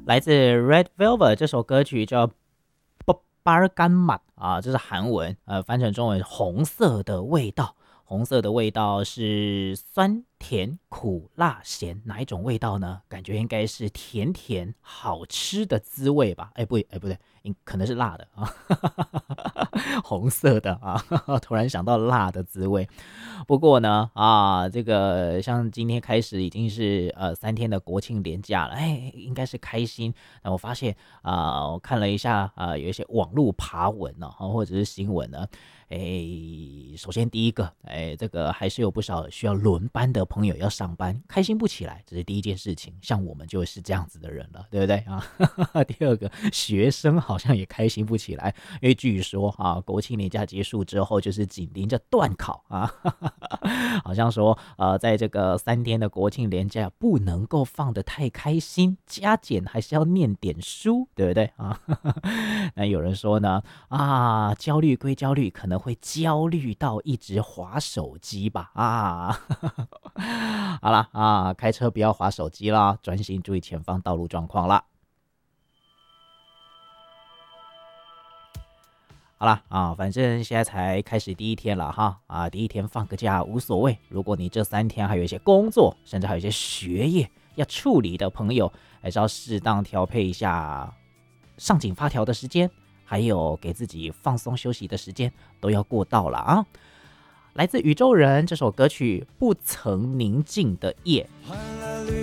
来自 Red Velvet 这首歌曲叫巴尔干玛啊，这是韩文，翻成中文红色的味道。红色的味道是酸甜苦辣咸，哪一种味道呢？感觉应该是甜甜好吃的滋味吧？不对，可能是辣的啊，红色的啊，突然想到辣的滋味。不过呢，这个像今天开始已经是3天的国庆连假了，应该是开心。那我发现我看了一下有一些网络爬文呢、或者是新闻呢，首先第一个，这个还是有不少需要轮班的朋友要上班，开心不起来，这是第一件事情。像我们就是这样子的人了，对不对啊？第二个，学生好像也开心不起来，因为据说国庆年假结束之后，就是紧邻着段考啊，好像说在这个3天的国庆连假不能够放得太开心，加减还是要念点书，对不对啊？那有人说呢，焦虑归焦虑，可能会焦虑到一直滑手机吧好了开车不要滑手机啦，专心注意前方道路状况啦。好啦反正现在才开始第一天了哈第一天放个假无所谓。如果你这3天还有一些工作，甚至还有一些学业要处理的朋友，还是要适当调配一下上紧发条的时间，还有给自己放松休息的时间，都要过到了啊。来自宇宙人这首歌曲《不曾宁静的夜》。